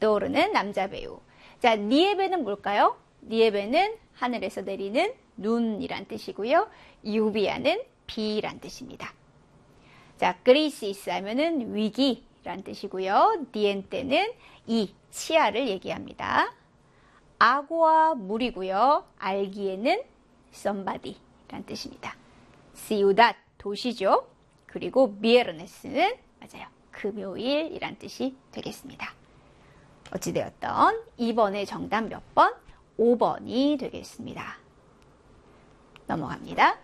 떠오르는 남자 배우. 자, 니에베는 뭘까요? 니에베는 하늘에서 내리는 눈이란 뜻이고요. 유비아는 비란 뜻입니다. 자, 크리시스 하면은 위기란 뜻이고요. 디엔테는 이 치아를 얘기합니다. 아구와 물이고요. 알기에는 somebody란 뜻입니다. ciudad 도시죠. 그리고 viernes는 맞아요. 금요일이란 뜻이 되겠습니다. 어찌되었던 2번의 정답 몇 번? 5번이 되겠습니다. 넘어갑니다.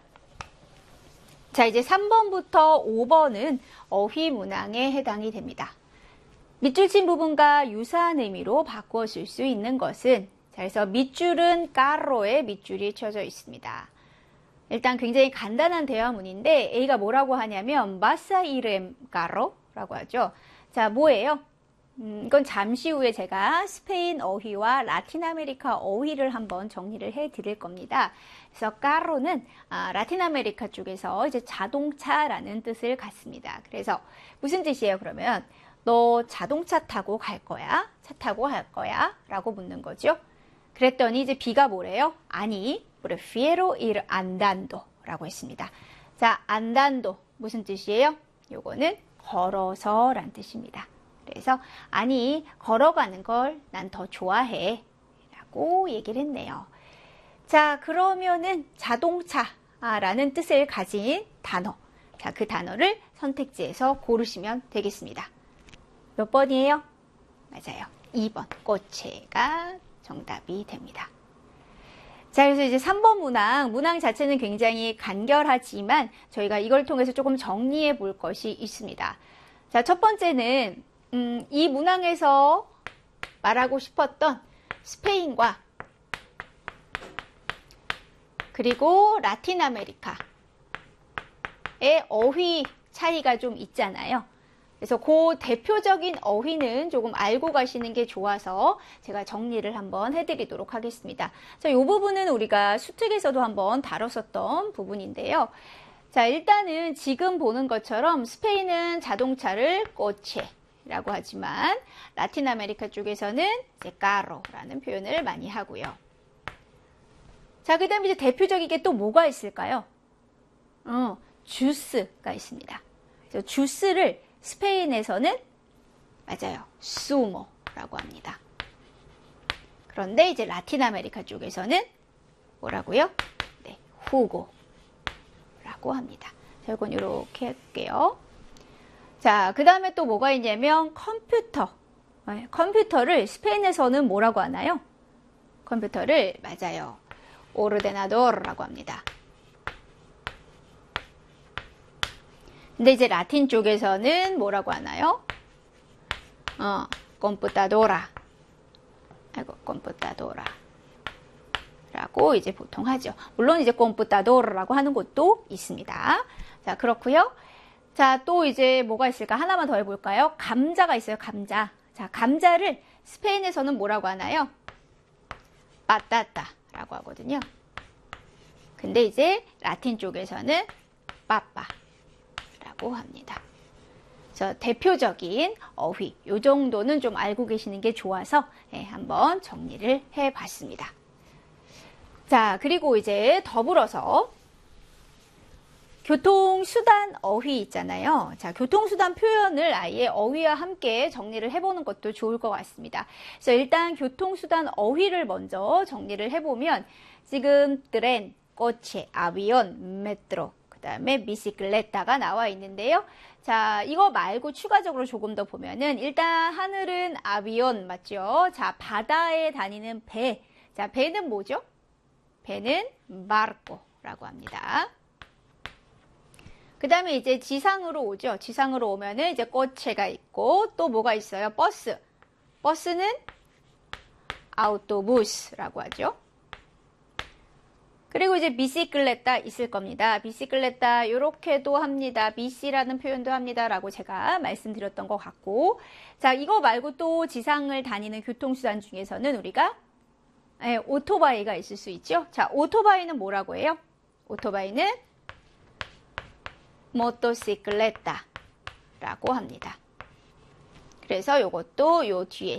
자, 이제 3번부터 5번은 어휘 문항에 해당이 됩니다. 밑줄 친 부분과 유사한 의미로 바꾸어 쓸 수 있는 것은, 자, 그래서 밑줄은 carro에 밑줄이 쳐져 있습니다. 일단 굉장히 간단한 대화문인데 A가 뭐라고 하냐면 vas a ir en carro라고 하죠. 자, 뭐예요? 이건 잠시 후에 제가 스페인 어휘와 라틴 아메리카 어휘를 한번 정리를 해 드릴 겁니다. 그래서 carro는 라틴 아메리카 쪽에서 이제 자동차라는 뜻을 갖습니다. 그래서 무슨 뜻이에요? 그러면 너 자동차 타고 갈 거야? 차 타고 갈 거야? 라고 묻는 거죠. 그랬더니 이제 B가 뭐래요? 아니, prefiero ir andando 라고 했습니다. 자, andando 무슨 뜻이에요? 요거는 걸어서 란 뜻입니다. 그래서 아니, 걸어가는 걸 난 더 좋아해 라고 얘기를 했네요. 자, 그러면은 자동차라는 뜻을 가진 단어, 자, 그 단어를 선택지에서 고르시면 되겠습니다. 몇 번이에요? 맞아요. 2번 꽃체가 정답이 됩니다. 자, 그래서 이제 3번 문항 자체는 굉장히 간결하지만 저희가 이걸 통해서 조금 정리해 볼 것이 있습니다. 자, 첫 번째는 이 문항에서 말하고 싶었던 스페인과 그리고 라틴 아메리카의 어휘 차이가 좀 있잖아요. 그래서 그 대표적인 어휘는 조금 알고 가시는 게 좋아서 제가 정리를 한번 해드리도록 하겠습니다. 자, 이 부분은 우리가 수특에서도 한번 다뤘었던 부분인데요. 자, 일단은 지금 보는 것처럼 스페인은 자동차를 coche라고 하지만 라틴 아메리카 쪽에서는 이제 carro라는 표현을 많이 하고요. 자, 그 다음에 이제 대표적이게 또 뭐가 있을까요? 주스가 있습니다. 그래서 주스를 스페인에서는 맞아요. 수모라고 합니다. 그런데 이제 라틴 아메리카 쪽에서는 뭐라고요? 네, 후고라고 합니다. 자, 이건 이렇게 할게요. 자, 그 다음에 또 뭐가 있냐면 컴퓨터. 컴퓨터를 스페인에서는 뭐라고 하나요? 컴퓨터를 맞아요. 오르데나도르라고 합니다. 근데 이제 라틴 쪽에서는 뭐라고 하나요? computadora. computadora. 라고 이제 보통 하죠. 물론 이제 computadora라고 하는 곳도 있습니다. 자, 그렇고요. 자, 또 이제 뭐가 있을까? 하나만 더 해볼까요? 감자가 있어요, 감자. 자, 감자를 스페인에서는 뭐라고 하나요? patata라고 하거든요. 근데 이제 라틴 쪽에서는 papa라고 합니다. 그래서 대표적인 어휘, 요 정도는 좀 알고 계시는 게 좋아서 한번 정리를 해봤습니다. 자, 그리고 이제 더불어서 교통수단 어휘 있잖아요. 자, 교통수단 표현을 아예 어휘와 함께 정리를 해보는 것도 좋을 것 같습니다. 그래서 일단 교통수단 어휘를 먼저 정리를 해보면 지금 트렌, coche, avión, metro, 그 다음에 비시클레타가 나와 있는데요. 자, 이거 말고 추가적으로 조금 더 보면은 일단 하늘은 avión 맞죠? 자, 바다에 다니는 배. 자, 배는 뭐죠? 배는 barco라고 합니다. 그 다음에 이제 지상으로 오죠. 지상으로 오면은 이제 coche가 있고 또 뭐가 있어요? 버스. 버스는 autobus라고 하죠. 그리고 이제 비시클레타 있을 겁니다. 비시클레타 이렇게도 합니다. 비시라는 표현도 합니다. 라고 제가 말씀드렸던 것 같고, 자, 이거 말고 또 지상을 다니는 교통수단 중에서는 우리가 오토바이가 있을 수 있죠. 자, 오토바이는 뭐라고 해요? 오토바이는 모토시클레타라고 합니다. 그래서 이것도 요 뒤에